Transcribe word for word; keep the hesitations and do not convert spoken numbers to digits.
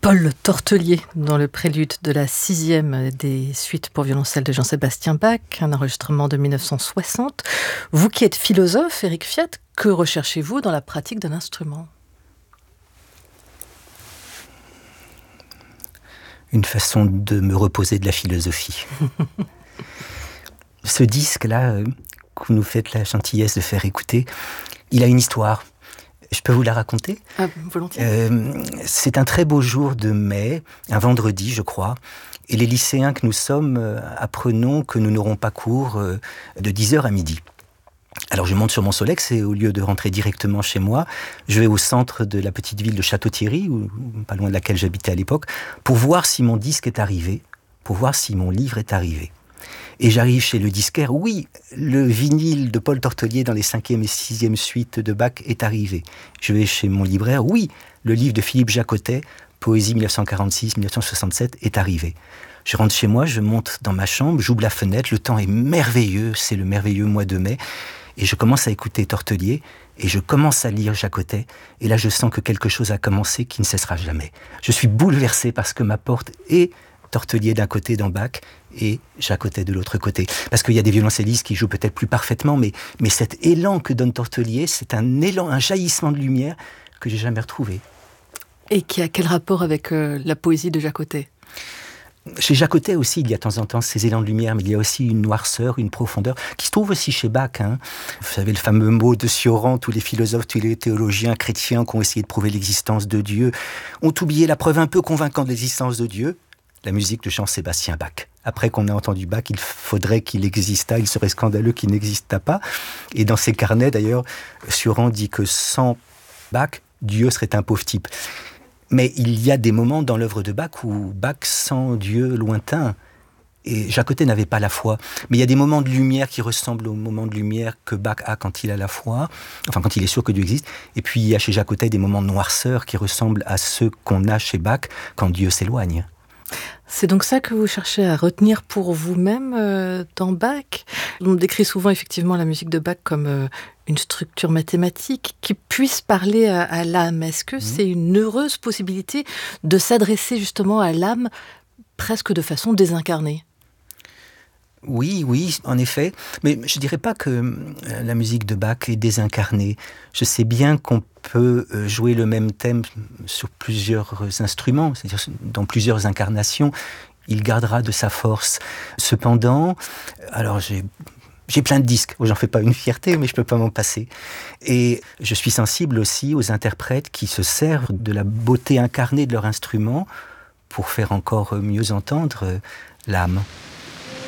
Paul Tortelier, dans le prélude de la sixième des suites pour violoncelle de Jean-Sébastien Bach, un enregistrement de mille neuf cent soixante. Vous qui êtes philosophe, Éric Fiat, que recherchez-vous dans la pratique de l'instrument ? Une façon de me reposer de la philosophie. Ce disque-là, euh, que vous nous faites la gentillesse de faire écouter, il a une histoire. Je peux vous la raconter ? Ah, volontiers. Euh, c'est un très beau jour de mai, un vendredi, je crois. Et les lycéens que nous sommes euh, apprenons que nous n'aurons pas cours euh, de dix heures à midi. Alors je monte sur mon Solex et au lieu de rentrer directement chez moi, je vais au centre de la petite ville de Château-Thierry, ou, pas loin de laquelle j'habitais à l'époque, pour voir si mon disque est arrivé, pour voir si mon livre est arrivé. Et j'arrive chez le disquaire, oui, le vinyle de Paul Tortelier dans les cinquième et sixième suites de Bach est arrivé. Je vais chez mon libraire, oui, le livre de Philippe Jacotet, Poésie dix-neuf cent quarante-six à dix-neuf cent soixante-sept, est arrivé. Je rentre chez moi, je monte dans ma chambre, j'ouvre la fenêtre, le temps est merveilleux, c'est le merveilleux mois de mai, et je commence à écouter Tortelier, et je commence à lire Jacotet, et là je sens que quelque chose a commencé qui ne cessera jamais. Je suis bouleversé parce que ma porte est Tortelier d'un côté dans Bach et Jacotet de l'autre côté. Parce qu'il y a des violoncellistes qui jouent peut-être plus parfaitement, mais, mais cet élan que donne Tortelier, c'est un élan, un jaillissement de lumière que j'ai jamais retrouvé. Et qui a quel rapport avec euh, la poésie de Jacotet ? Chez Jacotet aussi, il y a de temps en temps ces élans de lumière, mais il y a aussi une noirceur, une profondeur, qui se trouve aussi chez Bach. Hein. Vous savez le fameux mot de Sioran, tous les philosophes, tous les théologiens chrétiens qui ont essayé de prouver l'existence de Dieu, ont oublié la preuve un peu convaincante de l'existence de Dieu, la musique de Jean-Sébastien Bach. Après qu'on ait entendu Bach, il faudrait qu'il existât, il serait scandaleux qu'il n'existât pas. Et dans ses carnets, d'ailleurs, Sioran dit que sans Bach, Dieu serait un pauvre type. Mais il y a des moments dans l'œuvre de Bach où Bach sent Dieu lointain. Et Jacotet n'avait pas la foi. Mais il y a des moments de lumière qui ressemblent aux moments de lumière que Bach a quand il a la foi, enfin quand il est sûr que Dieu existe. Et puis il y a chez Jacotet des moments de noirceur qui ressemblent à ceux qu'on a chez Bach quand Dieu s'éloigne. C'est donc ça que vous cherchez à retenir pour vous-même euh, dans Bach ? On décrit souvent effectivement la musique de Bach comme euh, une structure mathématique qui puisse parler à, à l'âme. Est-ce que mmh. c'est une heureuse possibilité de s'adresser justement à l'âme presque de façon désincarnée ? Oui, oui, en effet. Mais je ne dirais pas que la musique de Bach est désincarnée. Je sais bien qu'on peut jouer le même thème sur plusieurs instruments, c'est-à-dire dans plusieurs incarnations. Il gardera de sa force. Cependant, alors j'ai... J'ai plein de disques, j'en fais pas une fierté, mais je peux pas m'en passer. Et je suis sensible aussi aux interprètes qui se servent de la beauté incarnée de leur instrument pour faire encore mieux entendre l'âme.